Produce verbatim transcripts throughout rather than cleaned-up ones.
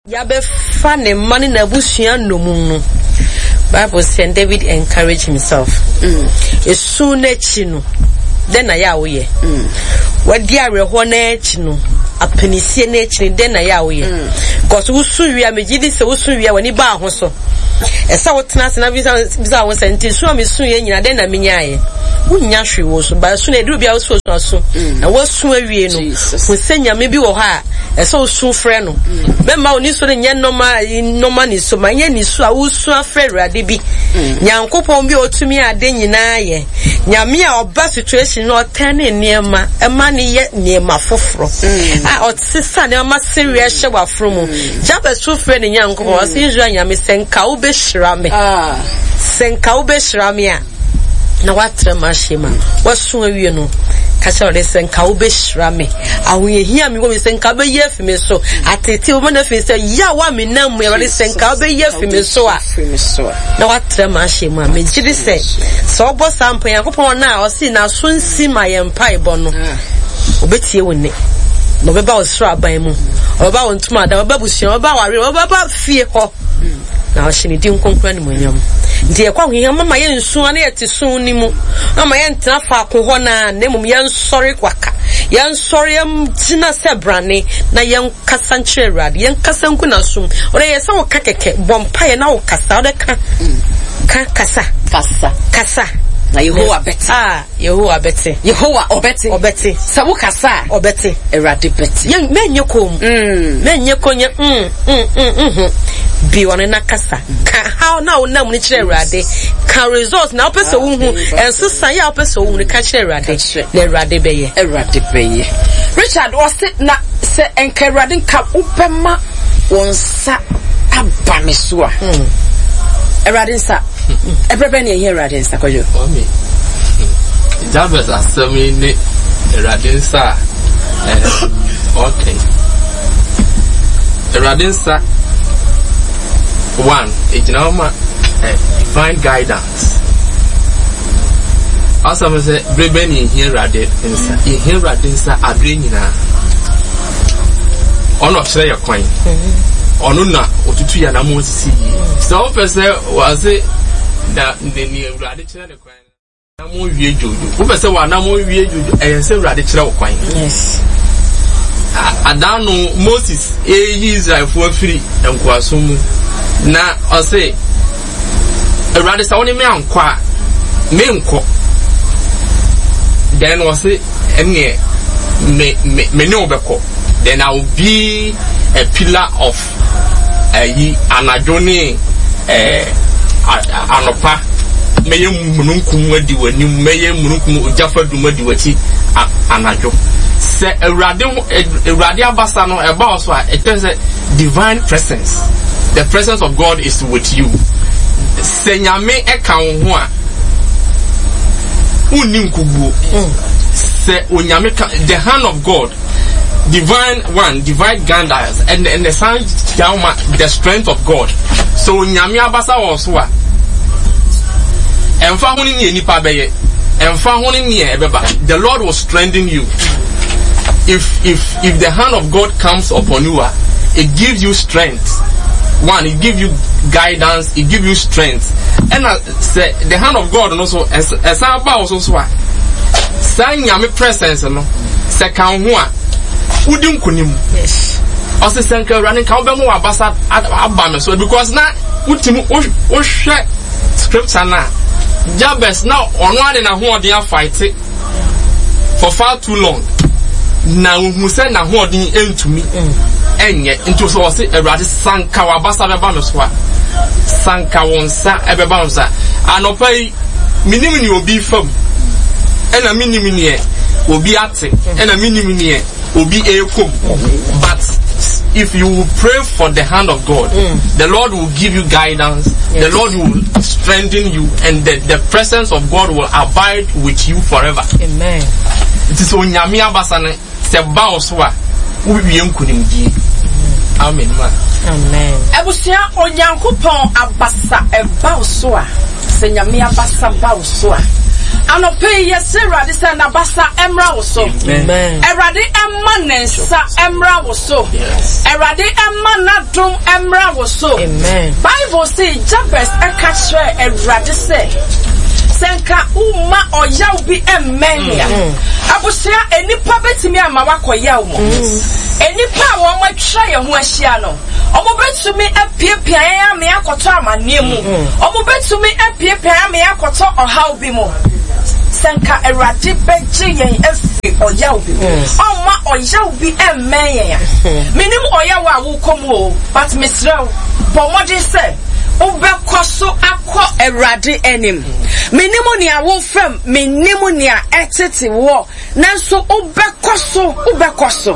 Yabe fane money na busua no. Bible said David encouraged himself. Mm. Esu na chi no. Den na ya wo ye. Mm. Wadi areho na chi no. Apenisie na chi den na ya wo ye. Cause usu wi amegidi se usu wi wani ba ho so. Esa wotena se na bisa bisa wo senti so me su ye nyina den na menya ye. Unya hwe wo so ba su na edu bia wo so so. Na wo su awie no. Wo senya me bi wo ha. Esa wo su frɛ no. Bema oni so nye normal normal ni so manye ni so a wo su afrɛ Awurade bi. Nyankopɔn bi otumi ade nyina ye. Nyame a oba situation no otane niema e ma ne ye niema foforo. Ah otsisa ne ma serious hye wafro mu. Jabe so frɛ ne Nyankopɔn o se Israel nyame senka wo be hyira me. Ah senka wo be hyira me a na watra ma hyema. Waso awie no kacha de senka wo be hyira me. Awo ye hia me wo me senka be ye fi me so. Atete wo na fi se ya wa me nam ye wale senka wo be ye fi me so a. Na watra ma hyema me gidi se so obo sampo Yakopon na o si na so nsi ma ye mpa ebo no. Obetie woni. No beba o sra ban mu. Oba won tuma da oba busia oba ware oba ba fie ho. Na o shini din konkra ni monyam. Nti e kwa hwehia mama ye nsu ana ye tesun ni mu. Mama ye ntena fa ko na na mum ye nsori kwaka. Ye nsori am tina sebrane na ye nkasa nkyere Awurade ye nkasa nku na sum. Ore ye se wo kakeke bompa ye na wo kasa ode ka. Ka kasa kasa kasa na Yehowa beti. Ah, Yehowa beti. Yehowa obeti. Obeti. Sabu kasa. Obeti. Awurade beti. Ye menye kom. Mm. Menye konye mm mm mm mm. Bi wona na kasa. Ka how na wona mu ni kire Awurade. Ka results na opese wo hu. Enso san ya opese wo ni ka kire Awurade. Na Awurade beye. Awurade beye. Richard was na se enka Awurade nka upema wonsa abamiso a. Mm. Awurade nsa. Everybody here Awurade nsa kwajo. Omi. Jabez asemi ni Awurade nsa. Eh okay. Awurade nsa one, ejinama uh, divine guidance. Also, I say, Brebeni here Awurade nsa. In here Awurade nsa adre nyina. Ono share your coin. Ono na otutu ya na mo sisi. So person was it that the ni Awurade share the coin. Na mo wie jojo. Wo person wa na mo wie jojo. Eh say Awurade share the coin. Yes. Adano Moses e Israel for free enkwaso mu. Na o say Awurade sa woni me ankwa me nko. Then was it ene me me me no beko. Then I will be a pillar of eh anadoni eh anopa meye mununkum wadi wani meye mununkum ojafa dumadi wati anajo se Awurade Awurade abasa no eba oso a it is a divine presence. The presence of God is with you. Se nyame eka wo ho a uni nkubuo se onyame the hand of God, divine one, divine guidance, and and the sign the strength of God. So onyame abasa wo so a emfa honi ni enipa beye emfa honi ni ebeba. The Lord will strengthen you. If if if the hand of God comes upon you, it gives you strength. One, it gives you guidance, it gives you strength. And uh, say the hand of God also as as about also so say nyame presence no say kan ho a udin kunim. Yes. Also say kan running kan be mo abasa aba me so because na utimu o hwe scripture na Jabez now ono ade na ho odin fight for far too long. Na hu say na ho odin entumi enye into so say Awurade sanka wa basa beba me so a sanka wonsa ebeba wonsa anopai minimi ni obi fam ena minimi ni e obi ate ena minimi ni e obi ekom. But if you will pray for the hand of God, mm. the Lord will give you guidance. Yes. The Lord will strengthen you, and the, the presence of God will abide with you forever. Amen. It is on Yamia Basane, Seba Oswa, who will be Unkunimji. Amen. Amen. Ebusia Onyankopon abasa eba Oswa, Senyamia basa ba Oswa. Anope yes Erade say na basa emra wo so. Amen. Erade emma nensa emra wo so. Erade emma nadum emra wo so. Amen. Bible say Jabez eka kire Erade say senka uma oya obi emmenya. Abusia enipa betimi ama wakoya wo. Enipa wo ma twa ye ho ahia no. Omo betumi apiepia ya me akoto amane mu. Omo betumi apiepia ya me akoto ohaw bi mu. Senka Erade beji yen afi oya obi. Oma oya obi emmenya. Minim oya wa wo komo but misrew. Pomodi say Ubekoso akọ Erade enim. Minimu ni awo fam, minimu ni a etete wo. Nanso ubekoso, ubekoso.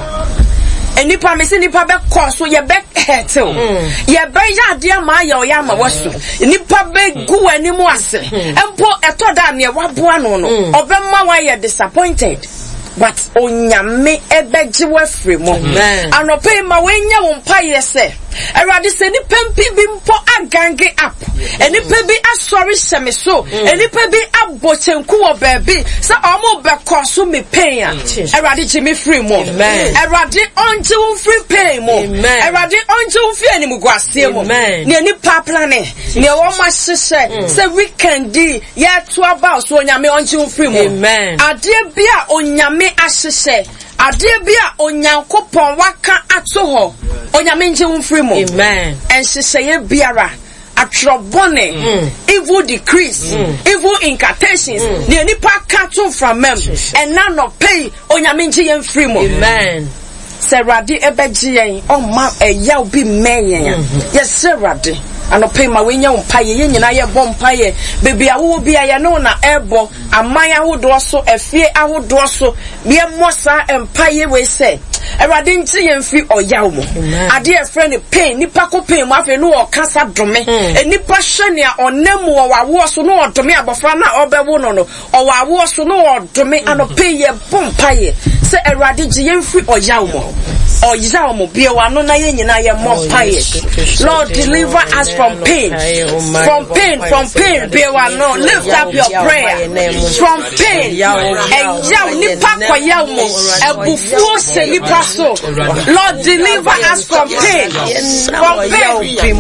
Enipa mesi nipa bekoso ye be hetel. Ye be yade ma ya oya ma waso. Nipa be gu animu ase. Empo eto da ne waboa no no. Obema wa ye disappointed. But onyame ebeji wafre mo. Anope ma wenya wo mpa ye se. Erade se ni pempi bi mpo agange up. Eni pe bi asori seme so. Eni pe bi abochenku wo baabi. Se omo be koso me pain a. Erade ji me free mo. Erade onje wo free pain mo. Erade onje wo free ani mugwase mo. Ne ni pa plane. Ne wo ma hyehyɛ. Se weekend di ye to about so onyame onje wo free mo. Ade bia onyame ahyehyɛ. Ade bia onyankopon waka ato ho. Onyame nje wo free mo. Amen. And she say biara atrobone mm. evil decrease mm. evil incantations mm. ne nipa cattle from mem and none of pay onyame nje yen free mo. Amen. Serade ebeji yen o ma eya obi men yen yes serade anope ma wenya mpaye ye nyina ye bom mpaye bebi awo bi aye no na ebo aman ahodo so efie ahodo so me mosa mpaye we say Erade nti ye mfi oyaw mo ade e frɛ ne pain nipa ko pain mo afi no o kasa dome enipa hwe ne onam wo wawo so no odome abofra na obewo no no o wawo so no odome anope ye bom mpaye se Erade ji ye mfi oyaw mo oyaw mo bia wa no na ye nyina ye mo mpaye. Lord, deliver us from pain, from pain, from pain. Bia wa no, lift up your prayer from pain. Eyaw nipa kwa yaw mo ebufuo se nipa so. Lord, deliver us from pain, from pain,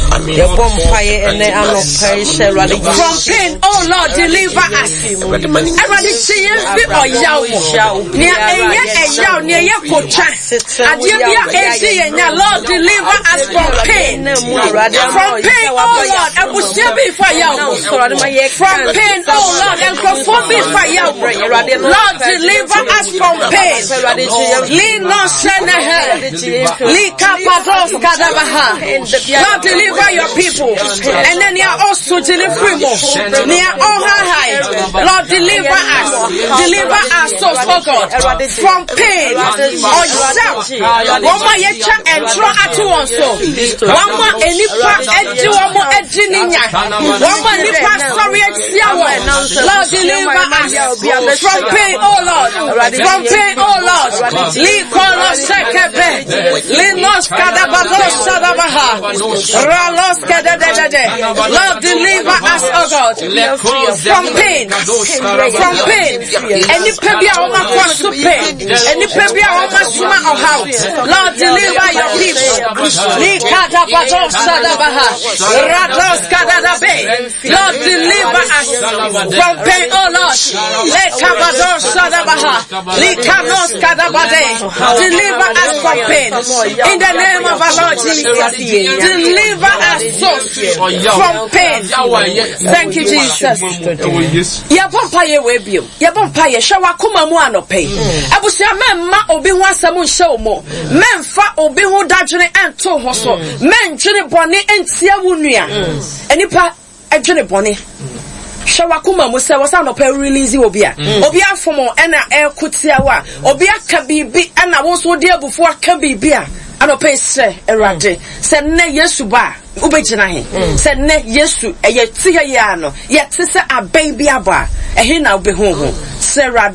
from pain. Oh Lord, deliver us. Everybody see you or yaw near a yaw near your kocha. Lord, deliver us from pain, from pain. Oh Lord, I will still be for yaw. From pain, oh Lord, and from for yaw. Lord, deliver us from pain. Lord, deliver your people, and then you are also deliver more. Lord, deliver us, deliver us, oh God, from pain or doubt. One more yecha and draw at once. One more enipa edu one more edininya. One more nipa sorry etsiawo. Lord, deliver us from pain, oh Lord, from pain, oh Lord. Lord, sekebe linos kadabados sadabaha ralos kadadade. Lord, deliver us, oh God, from pain, from pain. Any pebia oma kwasu pain, any pebia oma suma ohaw. Lord, deliver your people. Likadabados sadabaha ralos kadadabe. Lord, deliver us from pain, oh Lord. Lekabados sadabaha likanos kadabade. Deliver us from pain. In the name of our Lord Jesus. Deliver us from pain. Thank you, Jesus. Yabompaye webio. Yabompaye shawa kuma mu anope. Abusia memma obi ho asam nhye mo. Memfa obi ho dadwene ento ho so. Mentwene bone entia wo nua. Enipa adwene bone. Shawa kuma mo se wasa no pe release obi a obi afomo ena ekutiawa obi aka bibi ena wo so de abufu aka bibi a ano pe se Erade se ne Yesu ba ubegina he se ne Yesu eye ti ya no ye ti se abai bi aba ehe na obehu hu se Erade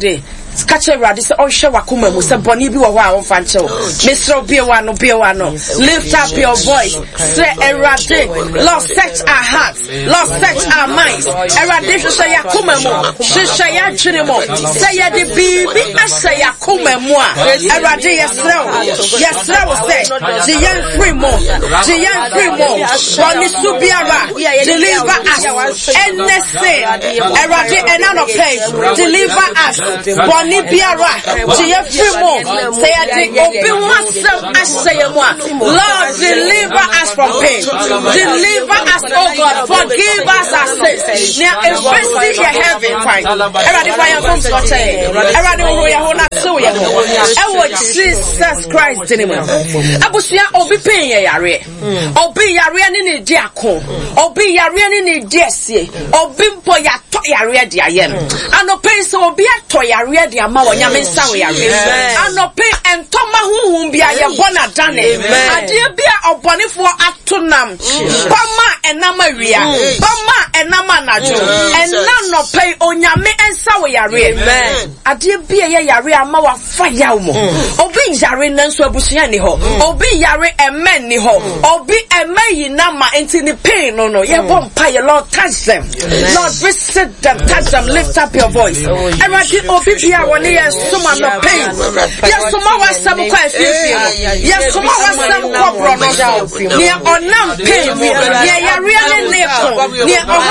catch a radis or show a kuma with a bonny be a while fancho. Mister Biwano Biwano, lift up your voice, say a radic, Lord, search our hearts, Lord, search our minds. A radic say a kumamo, Shishaya Chinimo, say a baby, I say a kumamo, a radic, yes, yes, say, the young free more, the young free more, Ronnie Subiara, deliver us, and let's say, a radic and on a place, deliver us, Bonnie Biara, the young free more, say a dig, open myself, I say a one, Lord, deliver us from pain, deliver us, oh God, forgive us our sins. Now, if we see your heaven, fine, everybody fire from Scotch, everybody who you want to see you, and what Jesus Christ in him. Abusia obi pay yare, obi yare ni diako, obi yare ni diesi, obi mpo ya to yare di ayem. Ano pay so obi to yare di ama wo nyame nsa wo yare. Ano pay entoma huhum bia ye bona dane. Ade bia obonefo atonam. Bama enama wia, bama enama najo. Enna no pay onyame nsa wo yare. Ade bia ye yare ama wa fire wo. Obi yare nanso abusia ni ho. Obi yare emen ni ho. Obi emen yinama enti ni pain no no. Ye bompa ye Lord touch them. Lord visit them, touch them, lift up your voice. Everybody obi bia woni ye suma no pain. Yes suma wa sam kwa afie. Yes suma wa sam kwa bro no. Ni onam pain. Ni yare ne ne ko. Ni